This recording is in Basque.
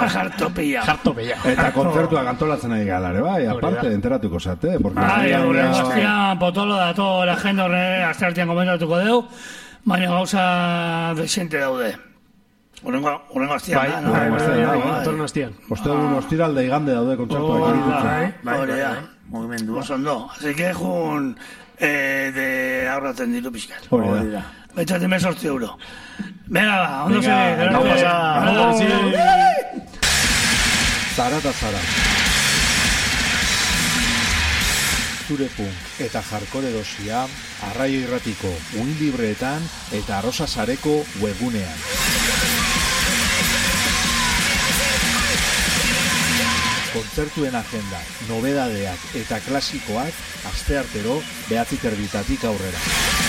Jartopilla. Eta kontzertuak antolatzen ari galare, bai, aparte, enteratuko zate. Bai, horren gaztian, potolo dato, la gente horren asteartian komentatuko deu, baina gauza desente daude. Horren gaztian. Bai, Oste dugun ostiralde igande daude kontzertuak. Bai, movimendua. Osondo, así que jun de aurraten ditu pixkat. Hori da. Betxaten me €8. Venga, ba, ondo se ve. Zara eta zara. Zure punk eta jarkore dosia Arraio Irratiko Unilibreetan eta Arrosa Sareko webgunean. Kontzertuen agenda, nobedadeak eta klasikoak asteartero 9:00 aurrera.